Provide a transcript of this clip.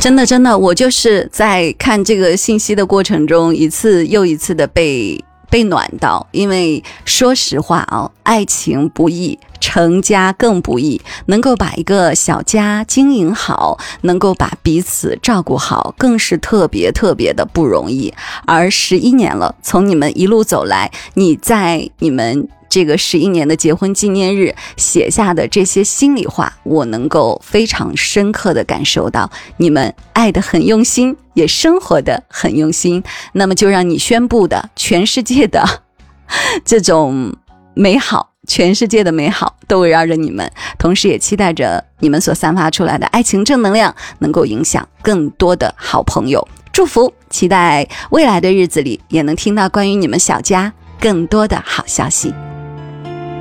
真的，我就是在看这个信息的过程中，一次又一次的被暖到。因为说实话啊，爱情不易，成家更不易，能够把一个小家经营好，能够把彼此照顾好，更是特别的不容易。而11年了，从你们一路走来，你在你们这个11年的结婚纪念日写下的这些心里话，我能够非常深刻的感受到你们爱得很用心，也生活得很用心。那么就让你宣布的全世界的这种美好，全世界的美好都围绕着你们，同时也期待着你们所散发出来的爱情正能量能够影响更多的好朋友。祝福，期待未来的日子里也能听到关于你们小家更多的好消息。